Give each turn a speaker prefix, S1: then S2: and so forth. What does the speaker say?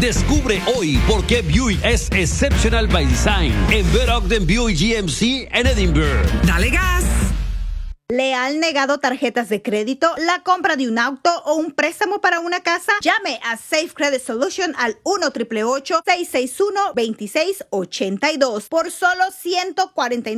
S1: Descubre hoy por qué Buick es Exceptional by Design en Bed Ogden Buick GMC en Edinburgh.
S2: ¡Dale gas!
S3: ¿Le han negado tarjetas de crédito, la compra de un auto o un préstamo para una casa? Llame a Safe Credit Solution al 1-888-661-2682 por solo $149.